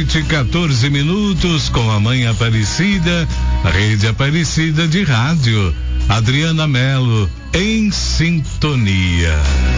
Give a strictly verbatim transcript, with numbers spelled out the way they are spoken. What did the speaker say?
noite, quatorze minutos, com a Mãe Aparecida, Rede Aparecida de Rádio. Adriana Mello, em sintonia.